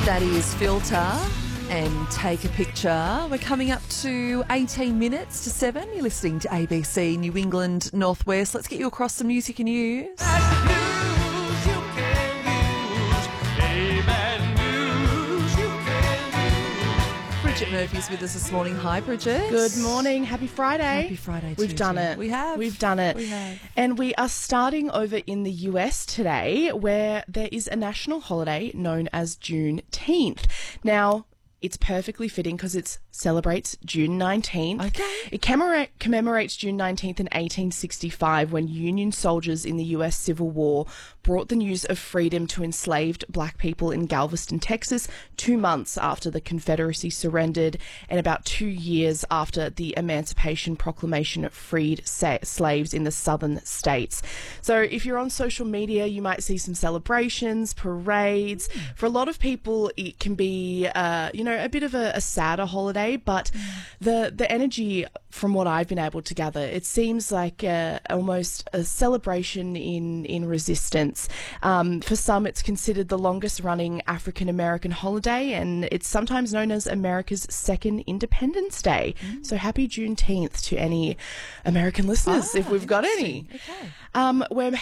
That is Filter and Take a Picture. We're coming up to 18 minutes to 7. You're listening to ABC New England Northwest. Let's get you across some music and news. Bridget Murphy's with us this morning. Hi, Bridget. Good morning. Happy Friday. Happy Friday to We've you done too. it. We've done it. We have. And we are starting over in the US today, where there is a national holiday known as Juneteenth. Now, it's perfectly fitting because it celebrates June 19th. Okay. It commemorates June 19th in 1865 when Union soldiers in the US Civil War brought the news of freedom to enslaved black people in Galveston, Texas, 2 months after the Confederacy surrendered and about 2 years after the Emancipation Proclamation freed slaves in the southern states. So if you're on social media, you might see some celebrations, parades. For a lot of people, it can be, a bit of a sadder holiday, but the energy from what I've been able to gather, it seems like almost a celebration in resistance. For some, it's considered the longest running African-American holiday, and it's sometimes known as America's second Independence Day. So happy Juneteenth to any American listeners, if we've got any. Okay. We're